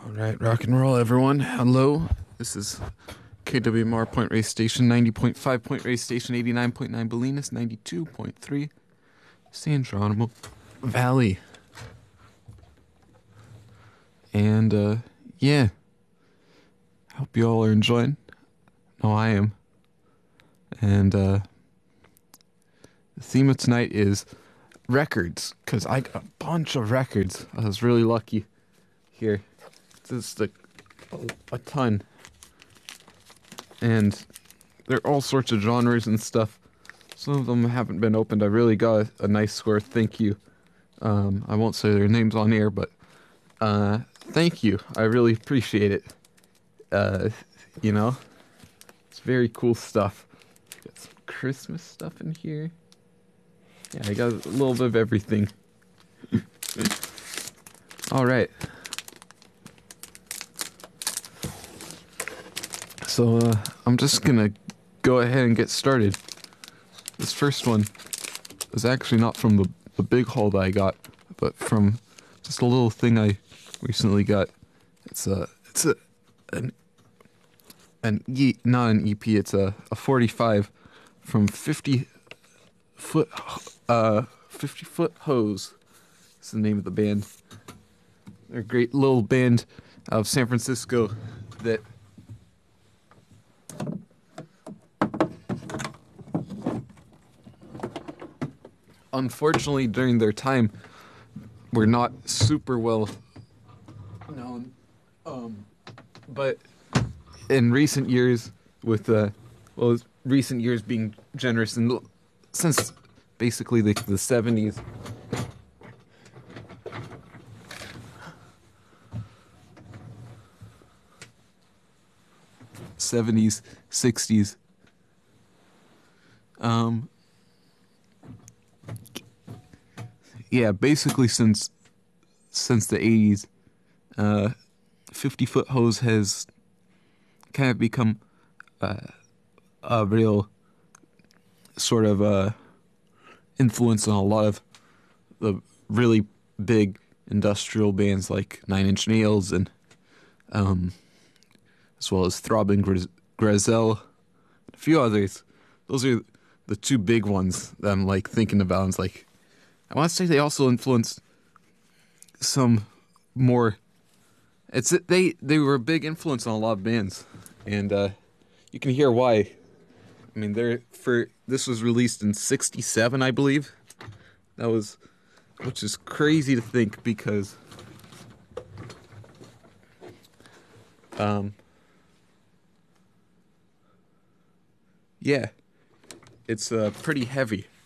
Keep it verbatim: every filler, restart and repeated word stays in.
Alright, rock and roll, everyone. Hello. This is K W M R Point Race Station, ninety point five Point Race Station, eighty-nine point nine Bolinas, ninety-two point three San Geronimo Valley. And, uh, yeah. Hope you all are enjoying. No, I am. And, uh, the theme of tonight is records, because I got a bunch of records. I was really lucky here. Just a, a ton. And they're all sorts of genres and stuff. Some of them haven't been opened. I really got a, a nice score. Thank you. Um, I won't say their names on air, but uh, thank you. I really appreciate it. Uh, you know, it's very cool stuff. Got some Christmas stuff in here. Yeah, I got a little bit of everything. All right. So, uh, I'm just gonna go ahead and get started. This first one is actually not from the, the big haul that I got, but from just a little thing I recently got. It's a, it's a, an, an E, not an E P, it's a, a forty-five from fifty foot, uh, fifty foot Hose. That's the name of the band. They're a great little band out of San Francisco that unfortunately, during their time, were not super well known. Um, but in recent years, with uh, well, recent years being generous, and since basically the the seventies, seventies, sixties, um. Yeah, basically since since the eighties, uh, fifty foot Hose has kind of become uh, a real sort of uh, influence on a lot of the really big industrial bands like Nine Inch Nails and um, as well as Throbbing Gri- Gristle, a few others. Those are the two big ones that I'm like thinking about. It's like, I want to say they also influenced some more. It's they they were a big influence on a lot of bands, and uh, you can hear why. I mean, they're for this was released in sixty-seven, I believe. That was, which is crazy to think because, um, yeah, it's uh pretty heavy.